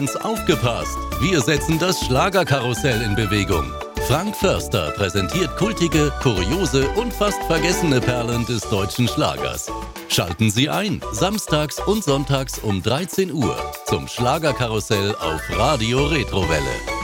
Schlagerfans aufgepasst! Wir setzen das Schlagerkarussell in Bewegung. Frank Förster präsentiert kultige, kuriose und fast vergessene Perlen des deutschen Schlagers. Schalten Sie ein, samstags und sonntags um 13 Uhr zum Schlagerkarussell auf Radio Retrowelle.